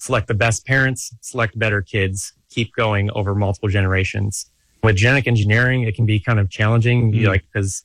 select the best parents, select better kids, keep going over multiple generations. With genetic engineering, it can be kind of challenging, because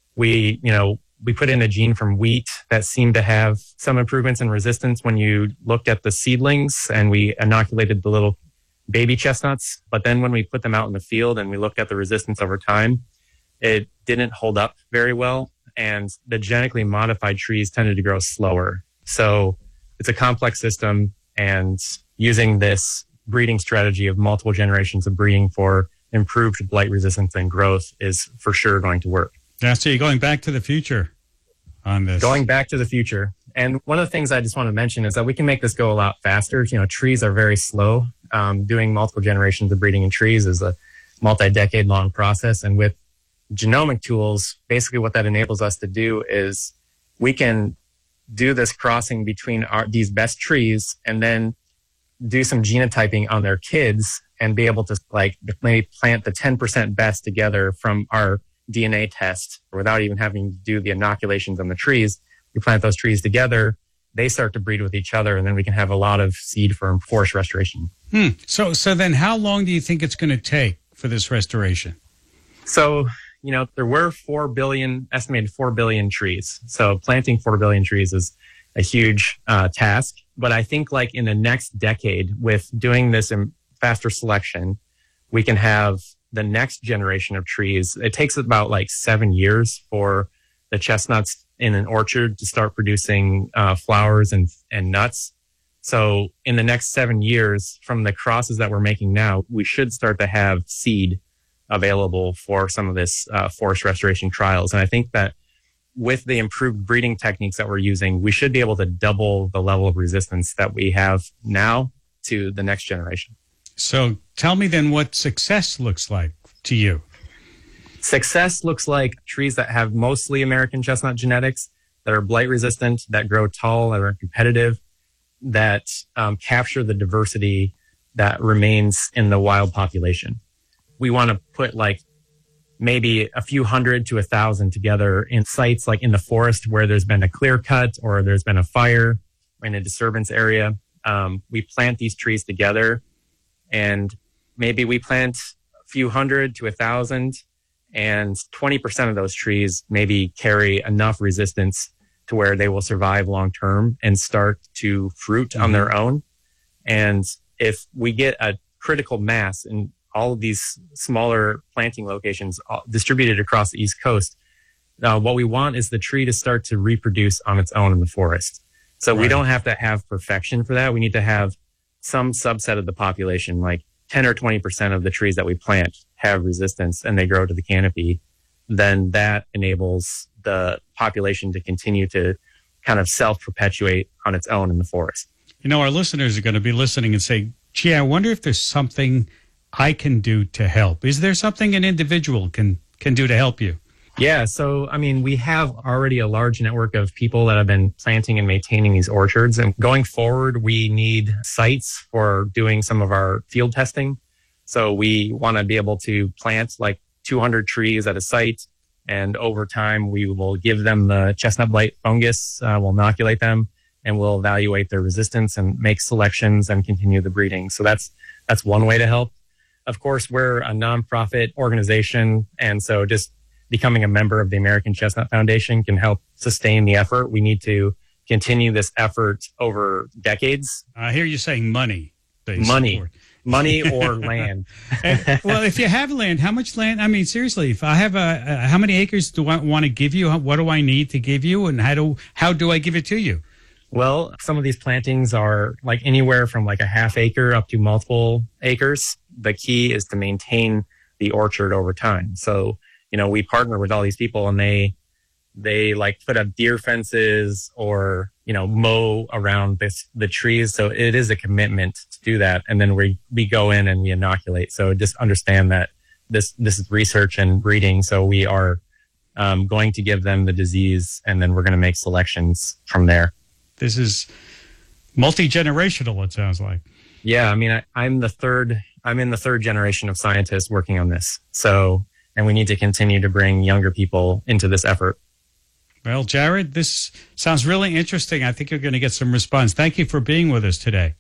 we put in a gene from wheat that seemed to have some improvements in resistance when you looked at the seedlings, and we inoculated the little baby chestnuts. But then when we put them out in the field and we looked at the resistance over time, it didn't hold up very well. And the genetically modified trees tended to grow slower. So it's a complex system, and using this breeding strategy of multiple generations of breeding for improved blight resistance and growth is for sure going to work. Yeah, so you're going back to the future on this. Going back to the future. And one of the things I just want to mention is that we can make this go a lot faster. Trees are very slow. Doing multiple generations of breeding in trees is a multi-decade long process. And with genomic tools, basically what that enables us to do is we can do this crossing between these best trees and then do some genotyping on their kids and be able to maybe plant the 10% best together from our DNA test without even having to do the inoculations on the trees. We plant those trees together, they start to breed with each other, and then we can have a lot of seed for forest restoration. So then how long do you think it's going to take for this restoration? So, there were estimated 4 billion trees. So planting 4 billion trees is a huge task. But I think in the next decade, with doing this in faster selection, we can have the next generation of trees. It takes about 7 years for the chestnuts in an orchard to start producing flowers and nuts. So in the next 7 years, from the crosses that we're making now, we should start to have seed available for some of this forest restoration trials. And I think that with the improved breeding techniques that we're using, we should be able to double the level of resistance that we have now to the next generation. So tell me then what success looks like to you. Success looks like trees that have mostly American chestnut genetics, that are blight resistant, that grow tall, that are competitive, that capture the diversity that remains in the wild population. We want to put maybe a few hundred to 1,000 together in sites in the forest where there's been a clear cut or there's been a fire in a disturbance area. We plant these trees together, and maybe we plant a few hundred to 1,000, and 20% of those trees maybe carry enough resistance to where they will survive long term and start to fruit on their own. And if we get a critical mass in all of these smaller planting locations distributed across the East Coast, what we want is the tree to start to reproduce on its own in the forest. So we don't have to have perfection for that. We need to have some subset of the population, 10 or 20% of the trees that we plant have resistance and they grow to the canopy. Then that enables the population to continue to kind of self-perpetuate on its own in the forest. Our listeners are going to be listening and say, gee, I wonder if there's something I can do to help. Is there something an individual can do to help you? Yeah. So, we have already a large network of people that have been planting and maintaining these orchards. And going forward, we need sites for doing some of our field testing. So we want to be able to plant 200 trees at a site. And over time, we will give them the chestnut blight fungus. We'll inoculate them, and we'll evaluate their resistance and make selections and continue the breeding. So that's one way to help. Of course, we're a nonprofit organization, and so just becoming a member of the American Chestnut Foundation can help sustain the effort. We need to continue this effort over decades. I hear you saying money. Money or land. Well, if you have land, how much land? Seriously, if I have how many acres do I want to give you? What do I need to give you? And how do I give it to you? Well, some of these plantings are anywhere from a half acre up to multiple acres. The key is to maintain the orchard over time. So, we partner with all these people, and they put up deer fences or, mow around the trees. So it is a commitment to do that. And then we go in and we inoculate. So just understand that this is research and breeding. So we are going to give them the disease, and then we're going to make selections from there. This is multi-generational, it sounds like. Yeah, I'm in the third generation of scientists working on this. So, and we need to continue to bring younger people into this effort. Well, Jared, this sounds really interesting. I think you're going to get some response. Thank you for being with us today.